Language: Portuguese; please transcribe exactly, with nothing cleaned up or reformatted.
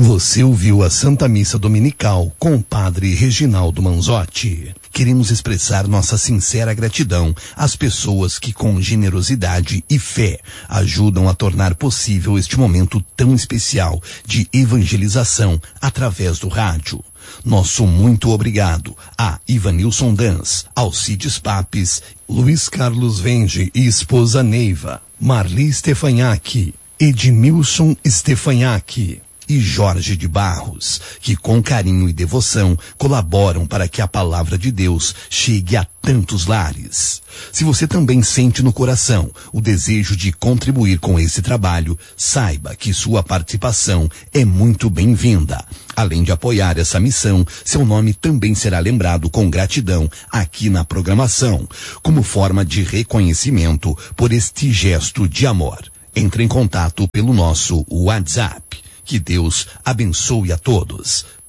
Você ouviu a Santa Missa Dominical com o Padre Reginaldo Manzotti. Queremos expressar nossa sincera gratidão às pessoas que com generosidade e fé ajudam a tornar possível este momento tão especial de evangelização através do rádio. Nosso muito obrigado a Ivanilson Dans, Alcides Papes, Luiz Carlos Venge e esposa Neiva, Marli Stefanhac, Edmilson Stefanhac e Jorge de Barros, que com carinho e devoção colaboram para que a palavra de Deus chegue a tantos lares. Se você também sente no coração o desejo de contribuir com esse trabalho, saiba que sua participação é muito bem-vinda. Além de apoiar essa missão, seu nome também será lembrado com gratidão aqui na programação, como forma de reconhecimento por este gesto de amor. Entre em contato pelo nosso WhatsApp. Que Deus abençoe a todos.